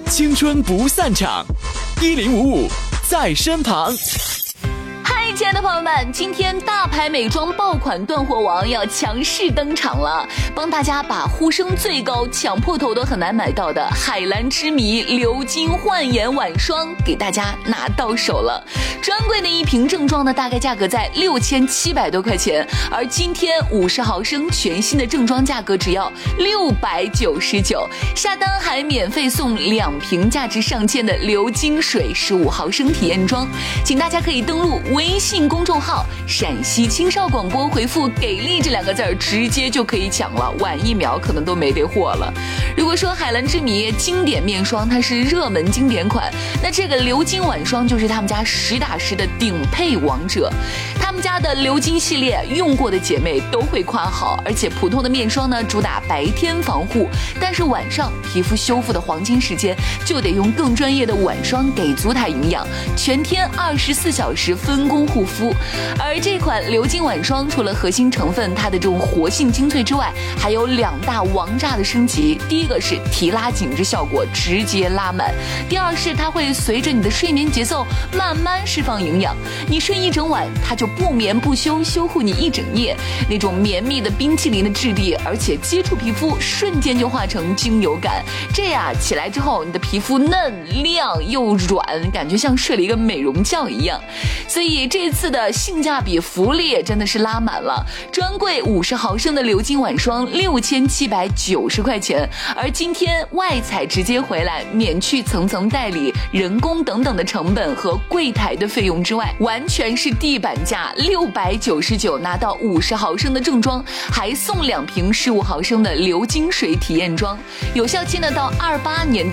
青春不散场，1055在身旁。 嗨，亲爱的朋友们，今天大牌美妆爆款断货王要强势登场了，帮大家把呼声最高、抢破头都很难买到的海蓝之谜流金焕颜晚霜给大家拿到手了。专柜的一瓶正装呢，大概价格在6700多块钱，而今天50毫升全新的正装价格只要699，下单还免费送2瓶价值上千的流金水15毫升体验装，请大家可以登录微信公众号陕西青少广播，回复给力这2个字直接就可以抢了，晚1秒可能都没得货了。如果说海蓝之谜经典面霜它是热门经典款，那这个流金晚霜就是他们家实打实的顶配王者。他们家的流金系列用过的姐妹都会夸好，而且普通的面霜呢主打白天防护，但是晚上皮肤修复的黄金时间就得用更专业的晚霜给足它营养，全天24小时分工护肤。而这款流金晚霜除了核心成分它的这种活性精粹之外，还有2大王炸的升级。第一个是提拉紧致效果，直接拉满；第二是它会随着你的睡眠节奏慢慢释放营养，你睡一整晚它就不眠不休，修护你一整夜，那种绵密的冰淇淋的质地，而且接触皮肤瞬间就化成精油感，这样起来之后你的皮肤嫩亮又软，感觉像睡了一个美容觉一样。所以这次的性价比福利也真的是拉满了，专柜50毫升的流金晚霜6790块钱，而今天外采直接回来，免去层层代理、人工等等的成本和柜台的费用之外，完全是地板价699拿到50毫升的正装，还送2瓶15毫升的流金水体验装，有效期呢到28年的